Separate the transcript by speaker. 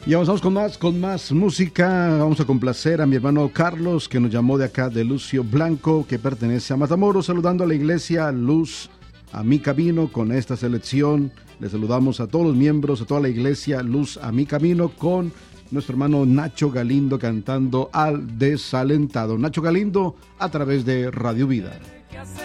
Speaker 1: Y avanzamos con más música. Vamos a complacer a mi hermano Carlos, que nos llamó de acá de Lucio Blanco, que pertenece a Matamoros, saludando a la iglesia Luz a mi Camino con esta selección. Le saludamos a todos los miembros, a toda la iglesia Luz a mi Camino, con nuestro hermano Nacho Galindo cantando Al Desalentado. Nacho Galindo a través de Radio Vida.